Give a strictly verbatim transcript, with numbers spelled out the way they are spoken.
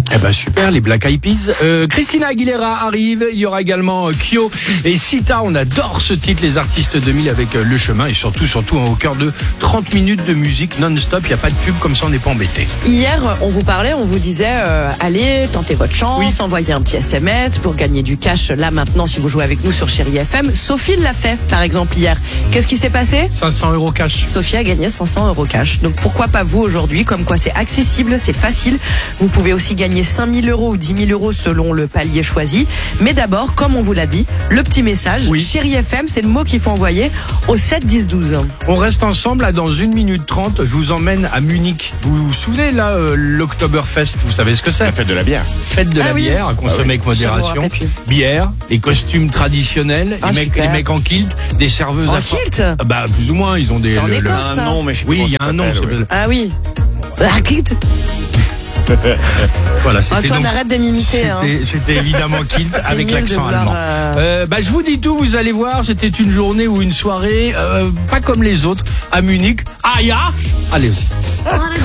Eh ben super, les Black Eyed Peas. Euh, Christina Aguilera arrive, il y aura également euh, Kyo et Sita. On adore ce titre, les artistes deux mille avec euh, Le Chemin et surtout, surtout hein, au cœur de trente minutes de musique non-stop. Il n'y a pas de pub, comme ça on n'est pas embêté. Hier, on vous parlait, on vous disait, euh, allez, tentez votre chance, oui. envoyez un petit S M S pour gagner du cash là maintenant si vous jouez avec nous sur Chérie F M. Sophie l'a fait, par exemple, hier. Qu'est-ce qui s'est passé ? cinq cents euros cash. Sophie a gagné cinq cents euros cash. Donc pourquoi pas vous aujourd'hui ? Comme quoi c'est accessible, c'est facile. Vous pouvez aussi gagner cinq mille euros ou dix mille euros selon le palier choisi. Mais d'abord, comme on vous l'a dit, le petit message. Oui. Chérie F M, c'est le mot qu'il faut envoyer au sept dix douze. On reste ensemble là dans une minute trente. Je vous emmène à Munich. Vous vous souvenez là, euh, l'Oktoberfest, vous savez ce que c'est ? La fête de la bière. Fête de ah la oui. bière, à consommer ah oui. avec modération. Bière, les costumes traditionnels, ah, les, mecs, les mecs en kilt, des serveuses en à kilt ah bah plus ou moins, ils ont des. C'est en le, Écosse, le... ça. Un nom, mais je sais oui, il y a un nom. Oui. Ah oui. La kilt. Voilà, c'était Antoine, donc, arrête de m'imiter. Hein. C'était, c'était évidemment kilt avec l'accent vouloir, allemand. Euh... Euh, bah, je vous dis tout, vous allez voir, c'était une journée ou une soirée euh, pas comme les autres à Munich. Ah ya, allez-y.